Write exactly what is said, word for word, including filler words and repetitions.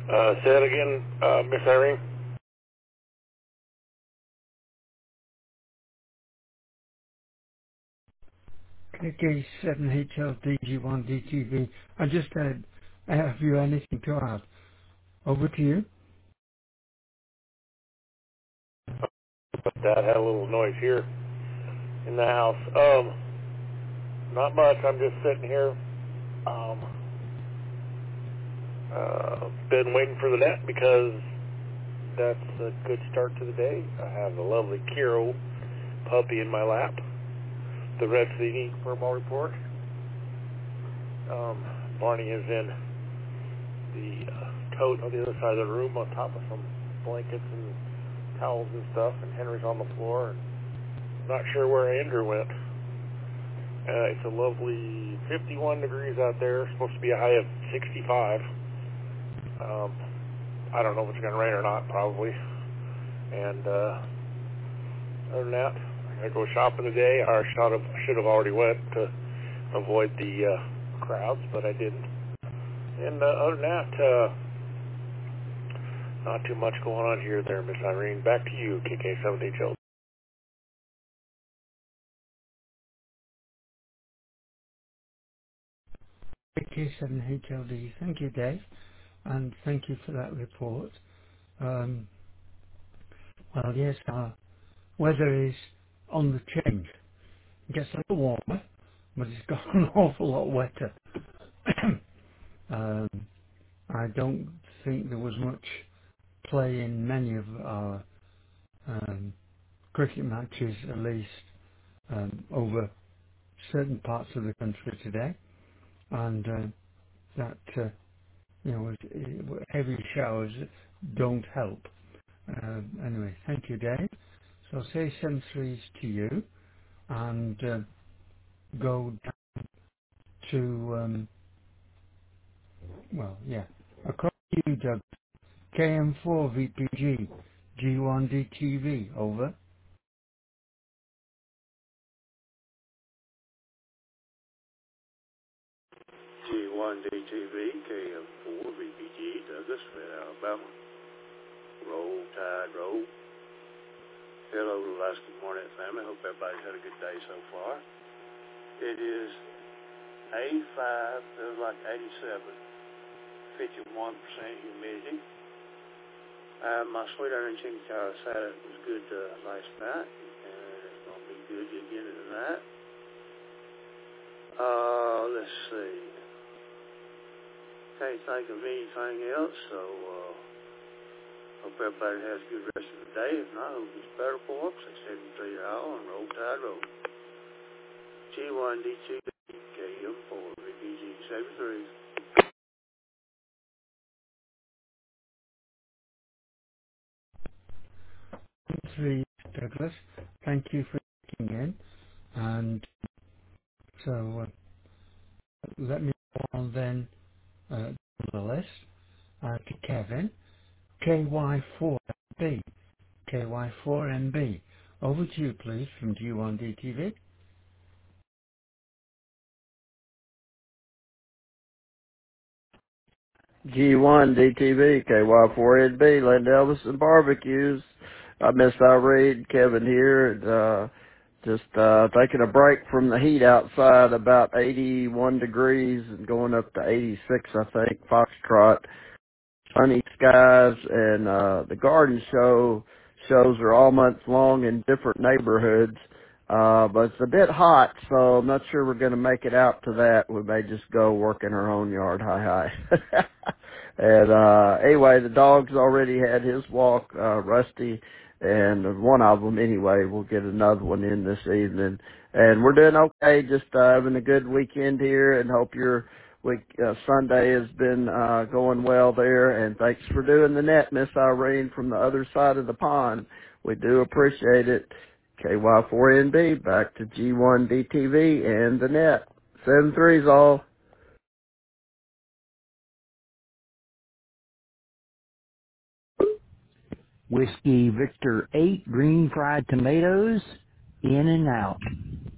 Uh, say it again, uh, Miss Irene. K K seven H L D G one D T V. I just had, have you anything to add? Over to you. But that had a little noise here in the house. Um, not much. I'm just sitting here. Um, uh, been waiting for the net because that's a good start to the day. I have a lovely Kiro puppy in my lap. The Red Sea Thermal Report. Um, Barney is in the uh, tote on the other side of the room on top of some blankets and towels and stuff, and Henry's on the floor. And I'm not sure where Andrew went. Uh, it's a lovely fifty-one degrees out there. Supposed to be a high of sixty-five. Um, I don't know if it's going to rain or not, probably. And uh, other than that, I'm going to go shopping today. I should have, should have already went to avoid the uh, crowds, but I didn't. And uh, other than that, uh, not too much going on here there, Miss Irene. Back to you, K K seven H L. K K seven H L D. Thank you, Dave, and thank you for that report. Um, well, yes, our weather is on the change. It gets a little warmer, but it's got an awful lot wetter. um, I don't think there was much play in many of our um, cricket matches, at least um, over certain parts of the country today, and uh, that uh, you know was- heavy showers don't help. Uh, anyway, thank you, Dave. So I'll say seven threes to you, and uh, go down to um, well, yeah, across to you, Doug. K M four V P G G one D T V. Over. G one D T V, K M four, V P G, Douglas, Fred, Alabama. Roll, Tide, roll. Hello to Alaska Morning family. Hope everybody's had a good day so far. It is eighty-five, feels like eighty-seven, fifty-one percent humidity. Uh, my sweetheart in Chickasaw Saturday was good uh, last night, and it's going to be good again tonight. Uh, let's see. Can't think of anything else, so uh, hope everybody has a good rest of the day. If not, hope it's better for them. six seventy-three all and Roll Tide Roll. G one D two K M four V P G seventy-three. Three, Douglas. Thank you for checking in, and so uh, let me go on then uh, to the list uh, to Kevin. K Y four M B. K Y four M B. Over to you, please, from G one D T V. G one D T V, K Y four N B, Land Elvis and Barbecues. I miss Irene, Kevin here, and uh, just uh, taking a break from the heat outside, about eighty-one degrees and going up to eighty-six, I think, Foxtrot. Sunny skies, and uh the garden show shows are all month long in different neighborhoods. Uh but it's a bit hot, so I'm not sure we're gonna make it out to that. We may just go work in our own yard. Hi hi. And uh anyway, the dog's already had his walk, uh Rusty, and one of them anyway. We'll get another one in this evening. And we're doing okay, just uh, having a good weekend here, and hope you're Week uh, Sunday has been uh, going well there, and thanks for doing the net, Miss Irene, from the other side of the pond. We do appreciate it. K Y four N B back to G one D T V and the net. Seven threes all. Whiskey Victor eight green fried tomatoes, in and out.